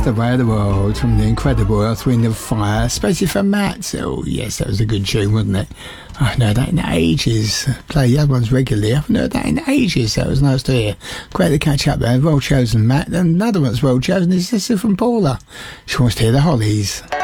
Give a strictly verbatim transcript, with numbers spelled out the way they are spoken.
the Way of the World from the incredible Earth, Wind and Fire, especially for Matt. Oh, yes, that was a good tune, wasn't it? I haven't heard that in ages. Play the other ones regularly. I haven't heard that in ages. That was nice to hear. Great to catch up there. Well chosen, Matt. And another one's well chosen is this from Paula. She wants to hear the Hollies.